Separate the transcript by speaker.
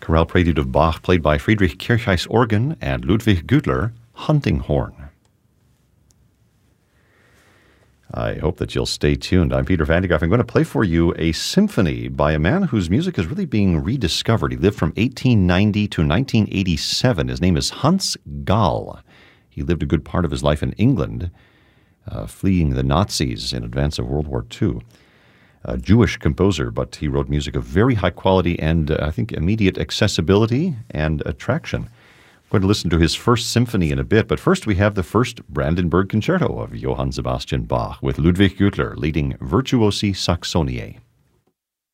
Speaker 1: Chorale Prelude of Bach, played by Friedrich Kirchheis organ and Ludwig Güttler hunting horn. I hope that you'll stay tuned. I'm Peter Van de Graaff. I'm going to play for you a symphony by a man whose music is really being rediscovered. He lived from 1890 to 1987. His name is Hans Gall. He lived a good part of his life in England, fleeing the Nazis in advance of World War II. A Jewish composer, but he wrote music of very high quality and, I think, immediate accessibility and attraction. We're going to listen to his first symphony in a bit, but first we have the first Brandenburg Concerto of Johann Sebastian Bach with Ludwig Güttler leading Virtuosi Saxoniae.